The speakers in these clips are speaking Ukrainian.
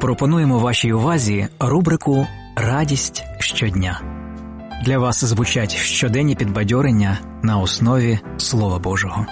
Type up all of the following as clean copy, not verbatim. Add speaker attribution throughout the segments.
Speaker 1: Пропонуємо вашій увазі рубрику «Радість щодня». Для вас звучать щоденні підбадьорення на основі Слова Божого.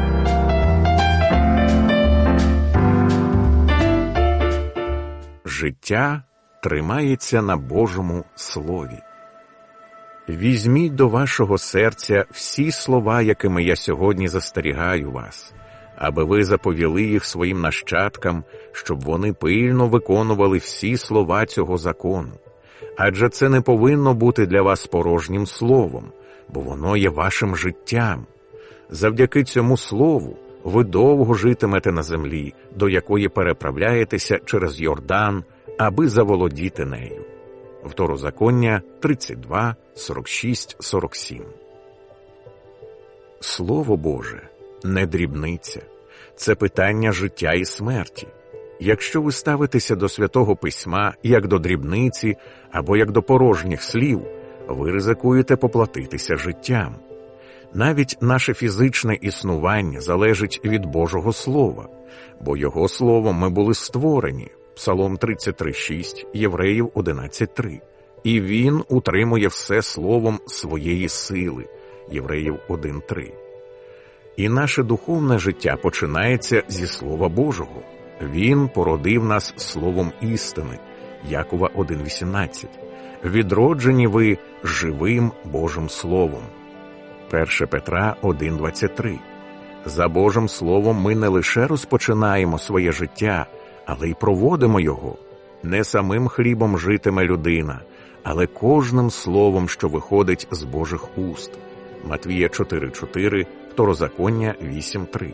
Speaker 2: Життя тримається на Божому Слові. Візьміть до вашого серця всі слова, якими я сьогодні застерігаю вас, аби ви заповіли їх своїм нащадкам, щоб вони пильно виконували всі слова цього закону. Адже це не повинно бути для вас порожнім словом, бо воно є вашим життям. Завдяки цьому слову ви довго житимете на землі, до якої переправляєтеся через Йордан, аби заволодіти нею. Второзаконня 32, 46, 47. Слово Боже не дрібниця. Це питання життя і смерті. Якщо ви ставитеся до Святого Письма як до дрібниці або як до порожніх слів, ви ризикуєте поплатитися життям. Навіть наше фізичне існування залежить від Божого Слова, бо Його Словом ми були створені. Псалом 33:6, Євреїв 11:3. І Він утримує все словом своєї сили. Євреїв 1:3. І наше духовне життя починається зі Слова Божого. Він породив нас словом істини. Якова 1:18. Відроджені ви живим Божим Словом. 1 Петра 1:23. За Божим Словом ми не лише розпочинаємо своє життя, але й проводимо його. Не самим хлібом житиме людина, але кожним словом, що виходить з Божих уст. Матвія 4:4, Второзаконня 8:3.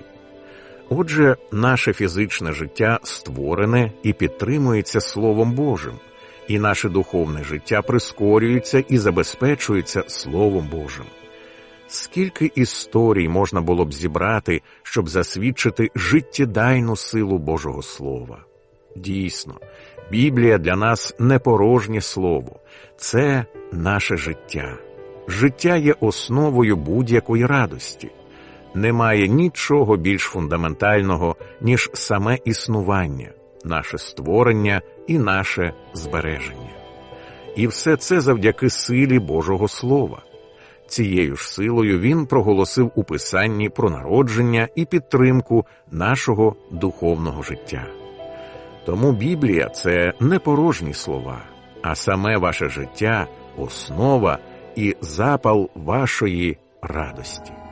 Speaker 2: Отже, наше фізичне життя створене і підтримується Словом Божим, і наше духовне життя прискорюється і забезпечується Словом Божим. Скільки історій можна було б зібрати, щоб засвідчити життєдайну силу Божого Слова? Дійсно, Біблія для нас не порожнє слово. Це наше життя. Життя є основою будь-якої радості. Немає нічого більш фундаментального, ніж саме існування, наше створення і наше збереження. І все це завдяки силі Божого Слова. Цією ж силою Він проголосив у Писанні про народження і підтримку нашого духовного життя. Тому Біблія – це не порожні слова, а саме ваше життя, основа і запал вашої радості.